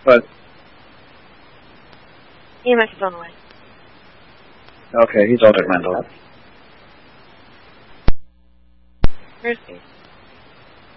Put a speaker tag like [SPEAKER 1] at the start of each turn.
[SPEAKER 1] What?
[SPEAKER 2] EMS is on the way.
[SPEAKER 1] Okay, he's altered mental.
[SPEAKER 2] Where's he?